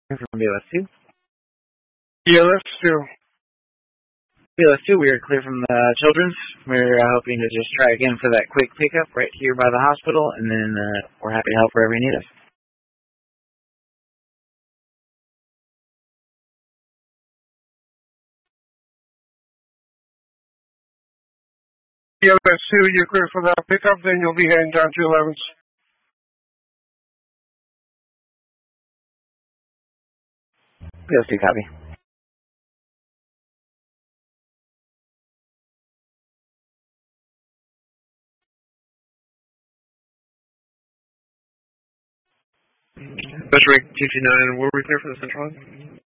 From BLS2. Yeah, that's true. BLS2, we are clear from the Children's. We're hoping to just try again for that quick pickup right here by the hospital, and then we're happy to help wherever you need us. Yeah, that's true. You're clear for that pickup, then you'll be heading down to 11th. BLS2, copy. Best rank 229, were we clear for the central line?